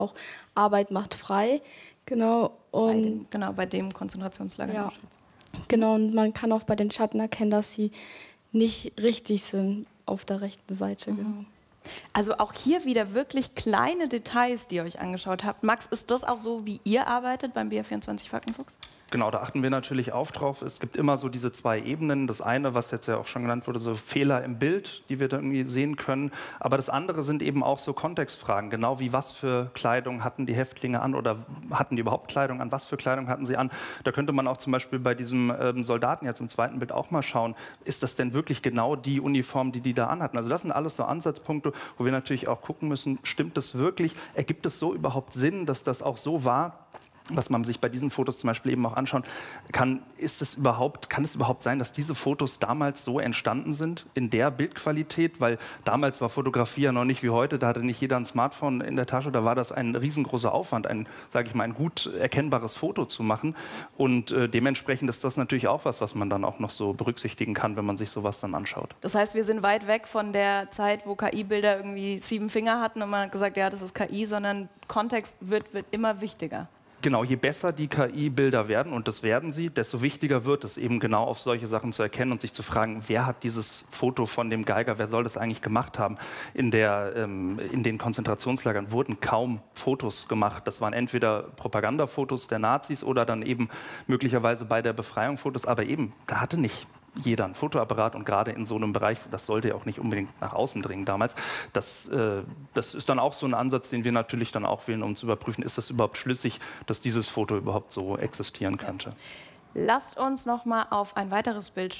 auch Arbeit macht frei. Genau, und bei dem Konzentrationslager. Ja, genau, und man kann auch bei den Schatten erkennen, dass sie nicht richtig sind auf der rechten Seite. Genau. Also auch hier wieder wirklich kleine Details, die ihr euch angeschaut habt. Max, ist das auch so, wie ihr arbeitet beim BR24 Faktenfuchs? Genau, da achten wir natürlich auch drauf. Es gibt immer so diese zwei Ebenen. Das eine, was jetzt ja auch schon genannt wurde, so Fehler im Bild, die wir da irgendwie sehen können. Aber das andere sind eben auch so Kontextfragen. Genau wie, was für Kleidung hatten die Häftlinge an oder hatten die überhaupt Kleidung an? Was für Kleidung hatten sie an? Da könnte man auch zum Beispiel bei diesem Soldaten jetzt im zweiten Bild auch mal schauen, ist das denn wirklich genau die Uniform, die da anhatten? Also das sind alles so Ansatzpunkte, wo wir natürlich auch gucken müssen, stimmt das wirklich? Ergibt es so überhaupt Sinn, dass das auch so war? Was man sich bei diesen Fotos zum Beispiel eben auch anschauen kann, kann es überhaupt sein, dass diese Fotos damals so entstanden sind, in der Bildqualität? Weil damals war Fotografie ja noch nicht wie heute, da hatte nicht jeder ein Smartphone in der Tasche, da war das ein riesengroßer Aufwand, ein gut erkennbares Foto zu machen. Und dementsprechend ist das natürlich auch was man dann auch noch so berücksichtigen kann, wenn man sich sowas dann anschaut. Das heißt, wir sind weit weg von der Zeit, wo KI-Bilder irgendwie 7 Finger hatten und man hat gesagt, ja, das ist KI, sondern Kontext wird immer wichtiger. Genau, je besser die KI-Bilder werden, und das werden sie, desto wichtiger wird es eben genau auf solche Sachen zu erkennen und sich zu fragen, wer hat dieses Foto von dem Geiger, wer soll das eigentlich gemacht haben? In den Konzentrationslagern wurden kaum Fotos gemacht. Das waren entweder Propagandafotos der Nazis oder dann eben möglicherweise bei der Befreiung Fotos, aber eben, da hatte nicht jeder ein Fotoapparat und gerade in so einem Bereich, das sollte ja auch nicht unbedingt nach außen dringen damals. Das ist dann auch so ein Ansatz, den wir natürlich dann auch wählen, um zu überprüfen, ist das überhaupt schlüssig, dass dieses Foto überhaupt so existieren könnte. Lasst uns noch mal auf ein weiteres Bild schauen.